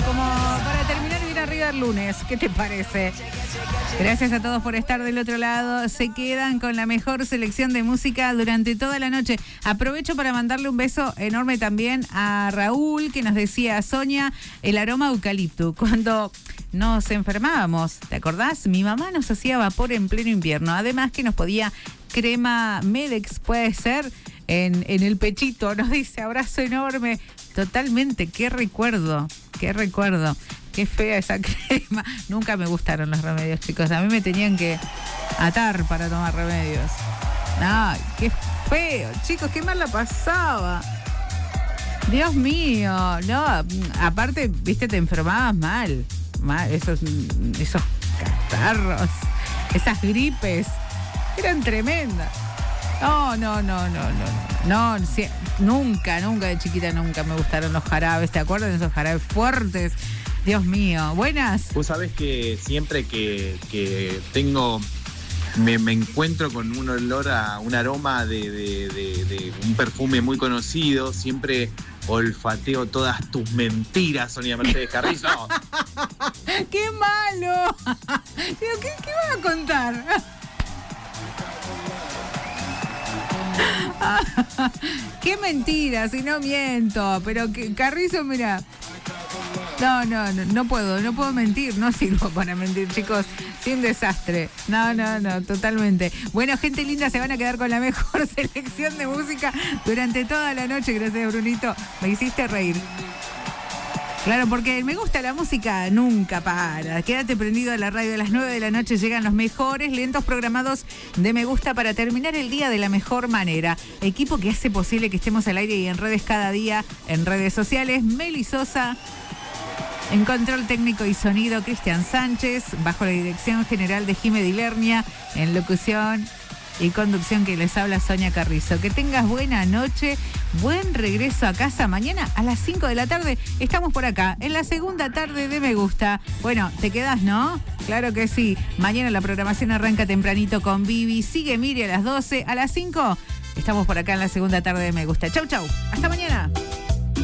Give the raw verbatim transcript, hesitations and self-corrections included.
como para terminar bien arriba el lunes. ¿Qué te parece? Gracias a todos por estar del otro lado. Se quedan con la mejor selección de música durante toda la noche. Aprovecho para mandarle un beso enorme también a Raúl, que nos decía: Sonia, el aroma eucalipto. Cuando nos enfermábamos, ¿te acordás? Mi mamá nos hacía vapor en pleno invierno. Además que nos podía crema Medex, puede ser, en, en el pechito. Nos dice: abrazo enorme. Totalmente, qué recuerdo, qué recuerdo. Qué fea esa crema. Nunca me gustaron los remedios, chicos. A mí me tenían que atar para tomar remedios. No, qué feo, chicos, qué mal la pasaba. Dios mío, no. Aparte, viste, te enfermabas mal. mal esos, esos catarros, esas gripes, eran tremendas. No, no, no, no, no. No, no sí, nunca, nunca de chiquita, nunca me gustaron los jarabes. ¿Te acuerdas de esos jarabes fuertes? Dios mío, buenas. Vos sabés que siempre que, que tengo, me, me encuentro con un olor a un aroma de, de, de, de un perfume muy conocido, siempre olfateo todas tus mentiras, Sonia Mercedes Carrizo. No. ¡Qué malo! ¿Qué, qué vas a contar? ¡Qué mentira! Si no miento. Pero que, Carrizo, mira. No, no, no, no puedo, no puedo mentir, no sirvo para mentir, chicos. Sí, un desastre. No, no, no, totalmente. Bueno, gente linda, se van a quedar con la mejor selección de música durante toda la noche. Gracias, Brunito. Me hiciste reír. Claro, porque me gusta la música, nunca para. Quédate prendido a la radio. A las nueve de la noche llegan los mejores lentos programados de Me Gusta para terminar el día de la mejor manera. Equipo que hace posible que estemos al aire y en redes cada día, en redes sociales. Meli Sosa. En control técnico y sonido, Cristian Sánchez, bajo la dirección general de Jime Dilernia, en locución y conducción que les habla Sonia Carrizo. Que tengas buena noche, buen regreso a casa. Mañana a las cinco de la tarde estamos por acá, en la segunda tarde de Me Gusta. Bueno, ¿te quedás, no? Claro que sí. Mañana la programación arranca tempranito con Vivi. Sigue Miri a las doce. A las cinco estamos por acá en la segunda tarde de Me Gusta. Chau, chau. Hasta mañana.